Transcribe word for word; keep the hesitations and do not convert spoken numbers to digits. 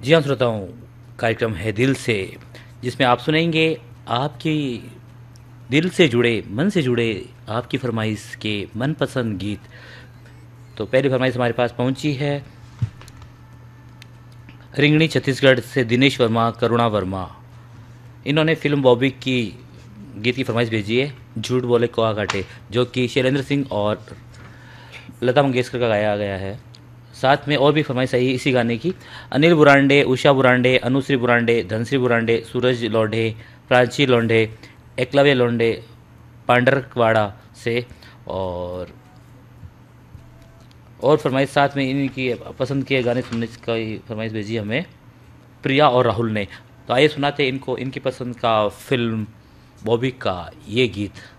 जी हाँ श्रोताओं, कार्यक्रम है दिल से, जिसमें आप सुनेंगे आपकी दिल से जुड़े, मन से जुड़े, आपकी फरमाइश के मनपसंद गीत। तो पहली फरमाइश हमारे पास पहुंची है रिंगणी छत्तीसगढ़ से दिनेश वर्मा, करुणा वर्मा। इन्होंने फिल्म बॉबी की गीत की फरमाइश भेजी है, झूठ बोले कुआ काटे, जो कि शैलेंद्र सिंह और लता मंगेशकर का गाया गया है। साथ में और भी फरमाइश आई है इसी गाने की। अनिल बुरांडे, उषा बुरांडे, अनुश्री बुरांडे, धनश्री बुरांडे, सूरज लोंढे, प्राची लोंढे, एकलव्य लोंढे पांडरकवाड़ा से, और और फरमाइश साथ में इनकी पसंद के गाने सुनने का फरमाइश भेजी हमें प्रिया और राहुल ने। तो आइए सुनाते इनको इनकी पसंद का फिल्म बॉबी का ये गीत।